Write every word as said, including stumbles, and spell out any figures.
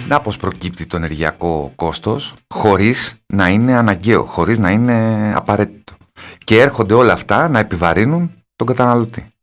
Να πώς προκύπτει το ενεργειακό κόστος χωρίς να είναι αναγκαίο, χωρίς να είναι απαραίτητο. Και έρχονται όλα αυτά να επιβαρύνουν τον καταναλωτή.